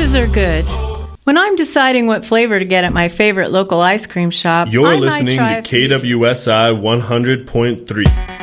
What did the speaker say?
Peaches are good. When I'm deciding what flavor to get at my favorite local ice cream shop, You're listening to KWSI 100.3.